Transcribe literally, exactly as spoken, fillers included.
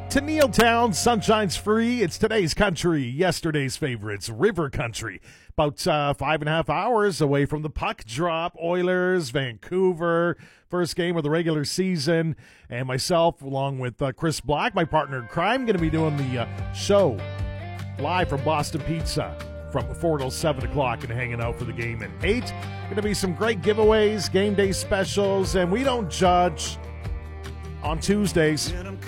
to Neiltown. Sunshine's free. It's today's country, yesterday's favorites, River Country. About uh, five and a half hours away from the puck drop. Oilers, Vancouver, first game of the regular season. And myself, along with uh, Chris Black, my partner in crime, going to be doing the uh, show live from Boston Pizza from four till seven o'clock and hanging out for the game at eight. Going to be some great giveaways, game day specials, and we don't judge on Tuesdays.